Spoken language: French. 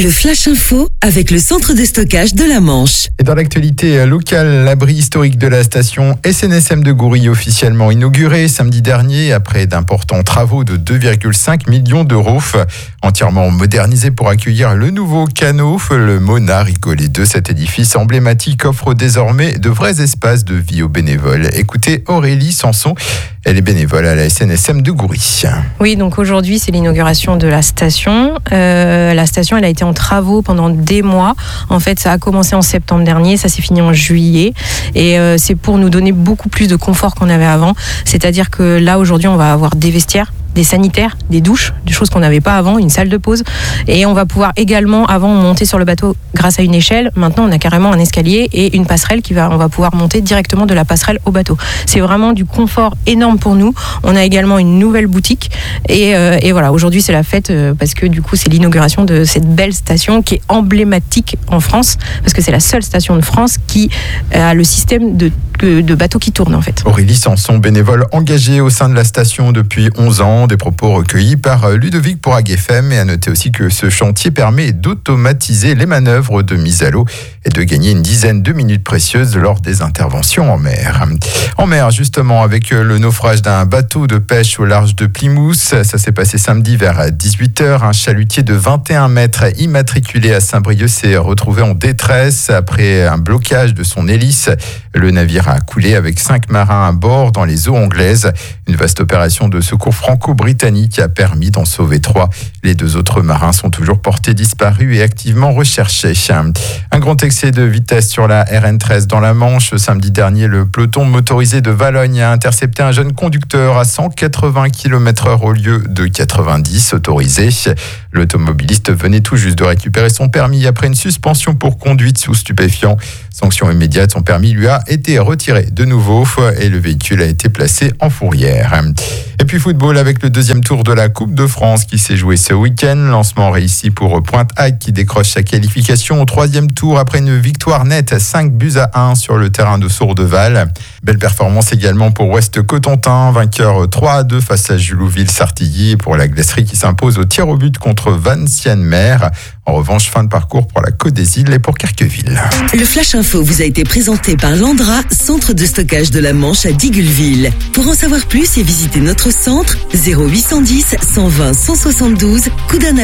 Le Flash Info avec le centre de stockage de la Manche. Et dans l'actualité locale, l'abri historique de la station SNSM de Goury officiellement inauguré samedi dernier après d'importants travaux de 2,5 millions d'euros. Entièrement modernisé pour accueillir le nouveau canot, le Mona rigolé de cet édifice emblématique offre désormais de vrais espaces de vie aux bénévoles. Écoutez Aurélie Sanson, elle est bénévole à la SNSM de Goury. Oui, donc aujourd'hui c'est l'inauguration de la station. La station elle a été en travaux pendant des mois. En fait ça a commencé en septembre dernier, ça s'est fini en juillet. Et c'est pour nous donner beaucoup plus de confort qu'on avait avant. C'est-à-dire que là aujourd'hui on va avoir des vestiaires, des sanitaires, des douches, des choses qu'on n'avait pas avant, une salle de pause. Et on va pouvoir également, avant, monter sur le bateau grâce à une échelle. Maintenant, on a carrément un escalier et une passerelle on va pouvoir monter directement de la passerelle au bateau. C'est vraiment du confort énorme pour nous. On a également une nouvelle boutique. Et voilà, aujourd'hui, c'est la fête parce que du coup, c'est l'inauguration de cette belle station qui est emblématique en France parce que c'est la seule station de France qui a le système de bateaux qui tournent en fait. Aurélie Sanson, bénévole engagée au sein de la station depuis 11 ans. Des propos recueillis par Ludovic pour AgFM. Et à noter aussi que ce chantier permet d'automatiser les manœuvres de mise à l'eau et de gagner une dizaine de minutes précieuses lors des interventions en mer. En mer, justement, avec le naufrage d'un bateau de pêche au large de Plymouth, ça s'est passé samedi vers 18h. Un chalutier de 21 mètres immatriculé à Saint-Brieuc s'est retrouvé en détresse après un blocage de son hélice. Le navire a coulé avec 5 marins à bord dans les eaux anglaises. Une vaste opération de secours franco-britannique a permis d'en sauver 3. Les 2 autres marins sont toujours portés disparus et activement recherchés. Un grand excès de vitesse sur la RN13 dans la Manche. Samedi dernier, le peloton motorisé de Valogne a intercepté un jeune conducteur à 180 km/h au lieu de 90 autorisé. L'automobiliste venait tout juste de récupérer son permis après une suspension pour conduite sous stupéfiants. Sanction immédiate, son permis lui a été retiré de nouveau et le véhicule a été placé en fourrière. Et puis football avec le 2e tour de la Coupe de France qui s'est joué ce week-end. Lancement réussi pour Pointe-Hague qui décroche sa qualification au 3e tour après une victoire nette 5-1 sur le terrain de Sourdeval. Belle performance également pour Ouest-Cotentin, vainqueur 3-2 face à Julouville-Sartilly pour la Glacerie qui s'impose au tir au but contre Valenciennes-Mer. En revanche, fin de parcours pour la Côte des Îles et pour Carqueville. Le Flash Info vous a été présenté par Landra, centre de stockage de la Manche à Digueulville. Pour en savoir plus et visiter notre centre, 0810 120 172 Coudances.